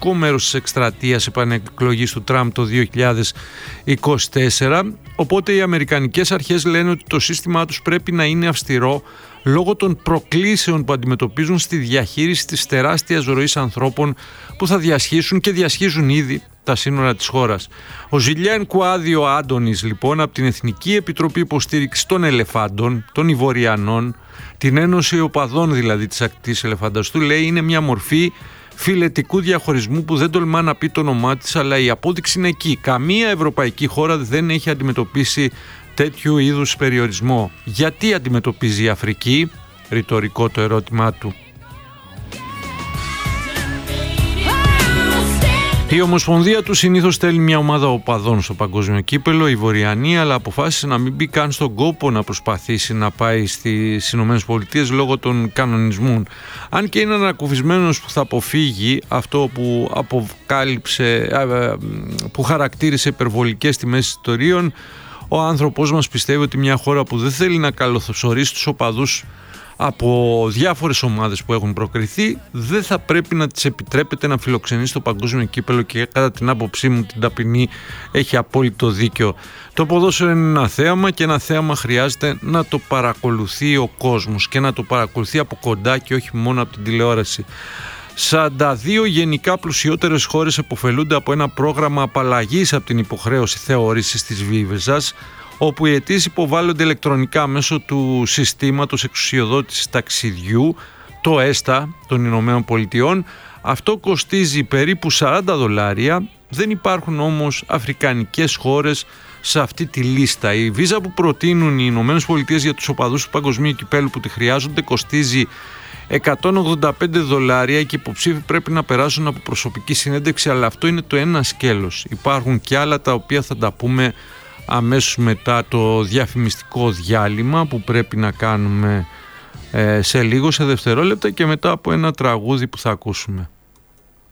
σημαντικό μέρος της εκστρατείας επανεκλογής του Τραμπ το 2024. Οπότε οι αμερικανικές αρχές λένε ότι το σύστημά τους πρέπει να είναι αυστηρό λόγω των προκλήσεων που αντιμετωπίζουν στη διαχείριση της τεράστιας ροής ανθρώπων που θα διασχίσουν και διασχίζουν ήδη τα σύνορα της χώρας. Ο Ζιλιάν Κουάδιο Άντονης, λοιπόν, από την Εθνική Επιτροπή Υποστήριξης των Ελεφάντων, των Ιβοριανών, την Ένωση Οπαδών δηλαδή της Ακτής Ελεφανταστού, λέει είναι μια μορφή φιλετικού διαχωρισμού που δεν τολμά να πει το όνομά της, αλλά η απόδειξη είναι εκεί. Καμία ευρωπαϊκή χώρα δεν έχει αντιμετωπίσει τέτοιου είδους περιορισμό. Γιατί αντιμετωπίζει η Αφρική? Ρητορικό το ερώτημά του. Η Ομοσπονδία του συνήθως στέλνει μια ομάδα οπαδών στο παγκόσμιο κύπελο, η Βορειανή, αλλά αποφάσισε να μην μπει καν στον κόπο να προσπαθήσει να πάει στις ΗΠΑ λόγω των κανονισμών. Αν και είναι ανακουφισμένος που θα αποφύγει αυτό που που χαρακτήρισε υπερβολικές τιμές εισιτηρίων, ο άνθρωπος μας πιστεύει ότι μια χώρα που δεν θέλει να καλωσορίσει τους οπαδούς από διάφορες ομάδες που έχουν προκριθεί δεν θα πρέπει να τις επιτρέπεται να φιλοξενήσει το παγκόσμιο κύπελο, και κατά την άποψή μου την ταπεινή έχει απόλυτο δίκιο. Το ποδόσφαιρο είναι ένα θέαμα και ένα θέαμα χρειάζεται να το παρακολουθεί ο κόσμος και να το παρακολουθεί από κοντά και όχι μόνο από την τηλεόραση. 42 γενικά πλουσιότερες χώρες επωφελούνται από ένα πρόγραμμα απαλλαγής από την υποχρέωση θεώρησης της βίζας, όπου οι αιτήσεις υποβάλλονται ηλεκτρονικά μέσω του συστήματος εξουσιοδότησης ταξιδιού, το ΕΣΤΑ των Ηνωμένων Πολιτειών. Αυτό κοστίζει περίπου $40. Δεν υπάρχουν όμως αφρικανικές χώρες σε αυτή τη λίστα. Η βίζα που προτείνουν οι Ηνωμένες Πολιτείες για τους οπαδούς του παγκοσμίου κυπέλου που τη χρειάζονται κοστίζει $185 και οι υποψήφοι πρέπει να περάσουν από προσωπική συνέντευξη, αλλά αυτό είναι το ένα σκέλος. Υπάρχουν και άλλα τα οποία θα τα πούμε αμέσως μετά το διαφημιστικό διάλειμμα που πρέπει να κάνουμε σε λίγο, σε δευτερόλεπτα, και μετά από ένα τραγούδι που θα ακούσουμε.